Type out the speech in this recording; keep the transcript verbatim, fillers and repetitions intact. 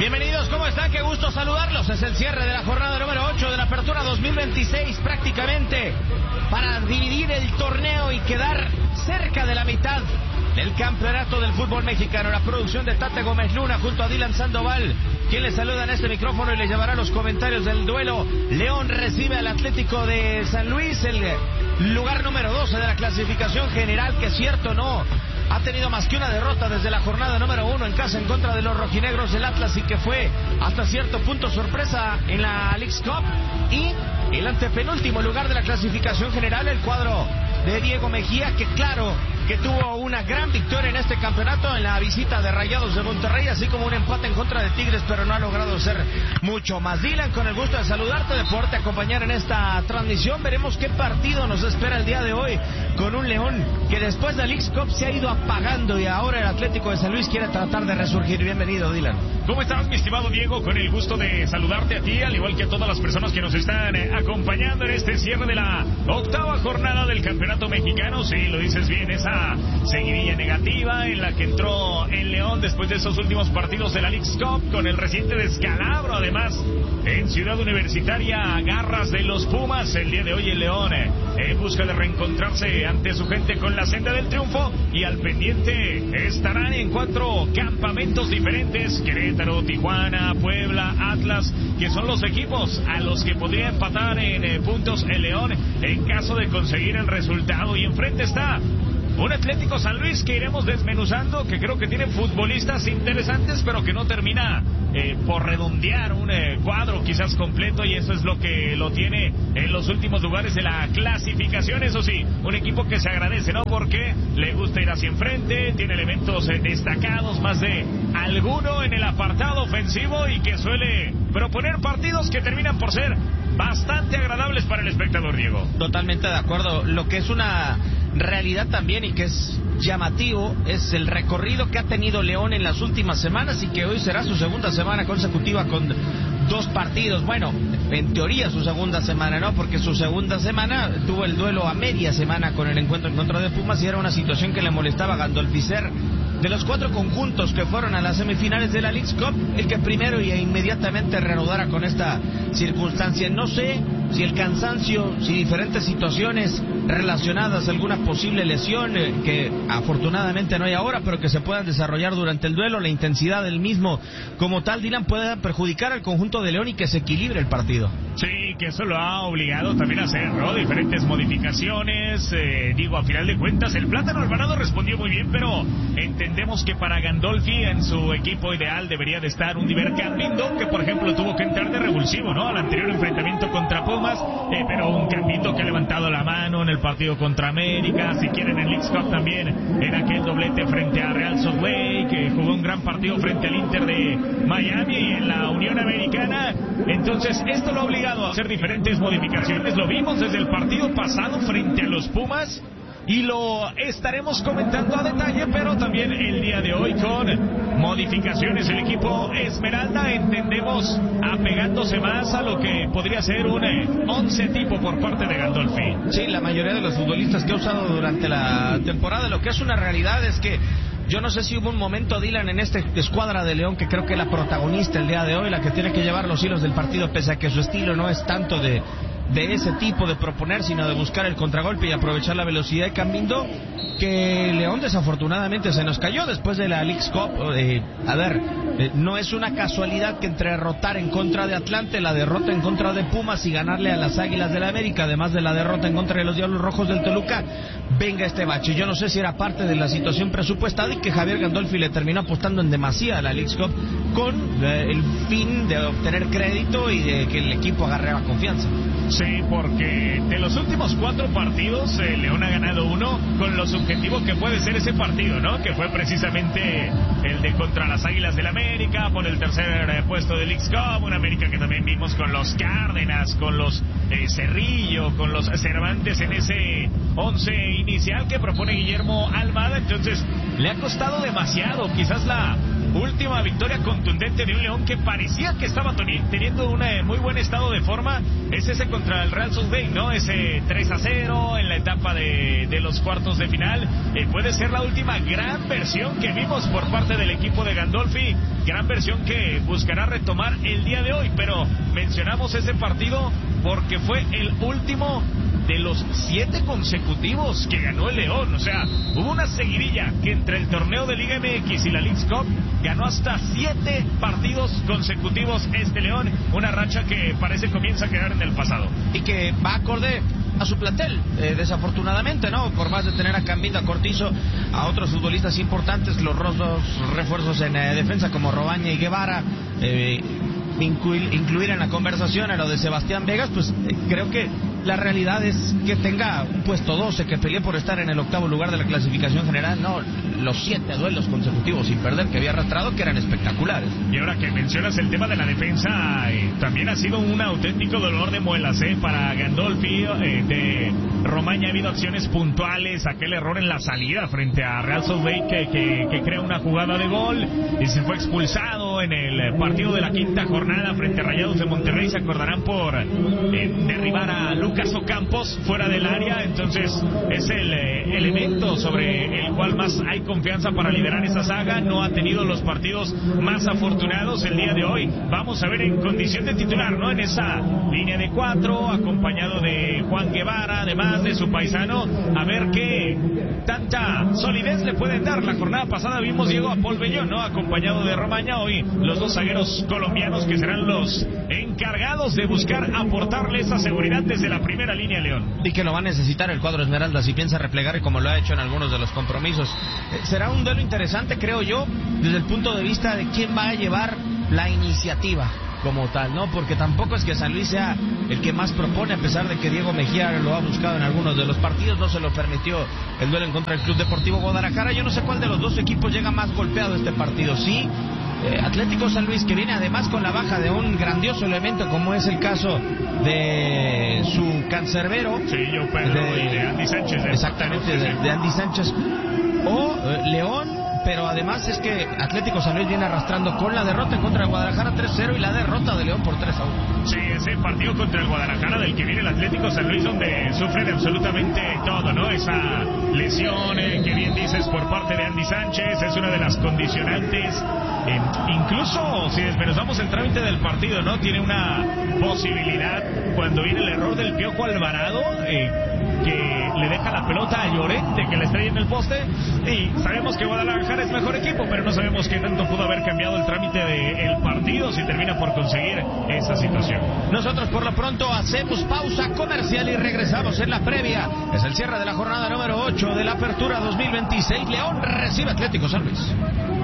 Bienvenidos, ¿cómo están? Qué gusto saludarlos. Es el cierre de la jornada número ocho de la Apertura dos mil veintiséis, prácticamente para dividir el torneo y quedar cerca de la mitad del campeonato del fútbol mexicano. La producción de Tate Gómez Luna junto a Dylan Sandoval, quien les saluda en este micrófono y les llevará los comentarios del duelo. León recibe al Atlético de San Luis, el lugar número doce de la clasificación general, que cierto no ha tenido más que una derrota desde la jornada número uno en casa en contra de los rojinegros del Atlas, y que fue hasta cierto punto sorpresa en la Leagues Cup. Y el antepenúltimo lugar de la clasificación general, el cuadro de Diego Mejía, que claro que tuvo una gran victoria en este campeonato en la visita de Rayados de Monterrey, así como un empate en contra de Tigres, pero no ha logrado ser mucho más. Dylan, con el gusto de saludarte, de poderte acompañar en esta transmisión. Veremos qué partido nos espera el día de hoy con un León que después de la Leagues Cup se ha ido apagando y ahora el Atlético de San Luis quiere tratar de resurgir. Bienvenido, Dylan. ¿Cómo estás, mi estimado Diego? Con el gusto de saludarte a ti, al igual que a todas las personas que nos están eh, acompañando en este cierre de la octava jornada del campeonato mexicano. Sí, lo dices bien, esa seguidilla negativa en la que entró el León después de esos últimos partidos de la Leagues Cup, con el reciente descalabro además en Ciudad Universitaria, garras de los Pumas. El día de hoy el León eh, en busca de reencontrarse ante su gente con la senda del triunfo, y al pendiente estarán en cuatro campamentos diferentes: Querétaro, Tijuana, Puebla, Atlas, que son los equipos a los que podría empatar en eh, puntos el León en caso de conseguir el resultado. Y enfrente está un Atlético San Luis que iremos desmenuzando, que creo que tiene futbolistas interesantes, pero que no termina eh, por redondear un eh, cuadro quizás completo, y eso es lo que lo tiene en los últimos lugares de la clasificación. Eso sí, un equipo que se agradece, ¿no? Porque le gusta ir hacia enfrente, tiene elementos eh, destacados, más de alguno en el apartado ofensivo, y que suele proponer partidos que terminan por ser bastante agradables para el espectador, Diego. Totalmente de acuerdo. Lo que es una realidad también y que es llamativo es el recorrido que ha tenido León en las últimas semanas, y que hoy será su segunda semana consecutiva con dos partidos. Bueno, en teoría su segunda semana, ¿no? Porque su segunda semana tuvo el duelo a media semana con el encuentro en contra de Pumas, y era una situación que le molestaba a Gandolfi ser, de los cuatro conjuntos que fueron a las semifinales de la Leagues Cup, el que primero y inmediatamente reanudara con esta circunstancia. No sé si el cansancio, si diferentes situaciones relacionadas a alguna posible lesión, eh, que afortunadamente no hay ahora, pero que se puedan desarrollar durante el duelo, la intensidad del mismo como tal, Dylan, pueda perjudicar al conjunto de León y que se equilibre el partido. Sí, que eso lo ha obligado también a hacer, ¿no? Diferentes modificaciones. Eh, digo, a final de cuentas, el Plátano Alvarado respondió muy bien, pero entendemos que para Gandolfi en su equipo ideal debería de estar un Diver Cambindo, que por ejemplo tuvo que entrar de revulsivo, ¿no? Al anterior enfrentamiento contra Pumas, eh, pero un Cambindo que ha levantado la mano en el partido contra América, si quieren en Leagues Cup también, en aquel doblete frente a Real Salt Lake, que jugó un gran partido frente al Inter de Miami y en la Unión Americana. Entonces esto lo ha obligado a hacer diferentes modificaciones. Lo vimos desde el partido pasado frente a los Pumas y lo estaremos comentando a detalle, pero también el día de hoy con modificaciones. El equipo Esmeralda, entendemos, apegándose más a lo que podría ser un eh, once tipo por parte de Gandolfi. Sí, la mayoría de los futbolistas que ha usado durante la temporada. Lo que es una realidad es que yo no sé si hubo un momento, Dylan, en esta escuadra de León, que creo que es la protagonista el día de hoy, la que tiene que llevar los hilos del partido, pese a que su estilo no es tanto de, de ese tipo de proponer, sino de buscar el contragolpe y aprovechar la velocidad de Cambindo, que León desafortunadamente se nos cayó después de la Leagues Cup. Eh, a ver, eh, no es una casualidad que entre derrotar en contra de Atlante, la derrota en contra de Pumas y ganarle a las Águilas del la América, además de la derrota en contra de los Diablos Rojos del Toluca, venga este bache. Yo no sé si era parte de la situación presupuestada y que Javier Gandolfi le terminó apostando en demasía a la Leagues Cup con eh, el fin de obtener crédito y de que el equipo agarrara confianza. Sí, porque de los últimos cuatro partidos, eh, León ha ganado uno con lo subjetivo que puede ser ese partido, ¿no? Que fue precisamente el de contra las Águilas del América, por el tercer eh, puesto de Leagues Cup, una América que también vimos con los Cárdenas, con los eh, Cerrillo, con los Cervantes en ese once inicial que propone Guillermo Almada. Entonces, le ha costado demasiado, quizás la última victoria contundente de un León que parecía que estaba teniendo un muy buen estado de forma, es ese contra el Real Salt Lake, ¿no? Ese tres a cero en la etapa de, de los cuartos de final. Eh, puede ser la última gran versión que vimos por parte del equipo de Gandolfi, gran versión que buscará retomar el día de hoy, pero mencionamos ese partido porque fue el último de los siete consecutivos que ganó el León. O sea, hubo una seguidilla que entre el torneo de Liga M X y la Leagues Cup ganó hasta siete partidos consecutivos este León, una racha que parece comienza a quedar en el pasado. Y que va acorde a su plantel, eh, desafortunadamente, ¿no? Por más de tener a Cambito, a Cortizo, a otros futbolistas importantes, los dos refuerzos en eh, defensa como Robaña y Guevara, eh, incluir, incluir en la conversación a lo de Sebastián Vegas, pues eh, creo que la realidad es que tenga un puesto doce, que pelee por estar en el octavo lugar de la clasificación general, no los siete duelos consecutivos sin perder que había arrastrado, que eran espectaculares. Y ahora que mencionas el tema de la defensa, eh, también ha sido un auténtico dolor de muelas eh, para Gandolfi. Eh, de Romaña ha habido acciones puntuales, aquel error en la salida frente a Real Salt Lake que, que, que crea una jugada de gol y se fue expulsado en el partido de la quinta jornada frente a Rayados de Monterrey. Se acordarán por eh, derribar a Lucas Ocampos fuera del área. Entonces es el eh, elemento sobre el cual más hay confianza para liderar esa saga. No ha tenido los partidos más afortunados el día de hoy. Vamos a ver en condición de titular, ¿no? En esa línea de cuatro, acompañado de Juan Guevara, además de su paisano, a ver qué tanta solidez le pueden dar. La jornada pasada vimos Diego a Paul Bellón, ¿no? Acompañado de Romaña. Hoy los dos zagueros colombianos que serán los encargados de buscar aportarle esa seguridad desde la primera línea, León. Y que lo va a necesitar el cuadro Esmeralda si piensa replegar, como lo ha hecho en algunos de los compromisos. Eh, será un duelo interesante, creo yo, desde el punto de vista de quién va a llevar la iniciativa como tal, ¿no? Porque tampoco es que San Luis sea el que más propone, a pesar de que Diego Mejía lo ha buscado en algunos de los partidos. No se lo permitió el duelo en contra del Club Deportivo Guadalajara. Yo no sé cuál de los dos equipos llega más golpeado a este partido. Sí, eh, Atlético San Luis, que viene además con la baja de un grandioso elemento como es el caso de su cancerbero, sí, yo Pedro de, y de Andy Sánchez, de exactamente, de, de Andy Sánchez, o eh, León. Pero además es que Atlético San Luis viene arrastrando con la derrota contra el Guadalajara tres cero y la derrota de León por tres a uno. Sí, ese partido contra el Guadalajara del que viene el Atlético San Luis, donde sufre de absolutamente todo, ¿no? Esa lesión, eh, que bien dices, por parte de Andy Sánchez, es una de las condicionantes. Eh, incluso si desmenuzamos el trámite del partido, ¿no? Tiene una posibilidad cuando viene el error del Piojo Alvarado, eh, que le deja la pelota a Llorente, que le estrella en el poste, y sabemos que Guadalajara es mejor equipo, pero no sabemos qué tanto pudo haber cambiado el trámite del partido si termina por conseguir esa situación. Nosotros por lo pronto hacemos pausa comercial y regresamos en la previa. Es el cierre de la jornada número ocho de la Apertura dos mil veintiséis. León recibe Atlético San Luis.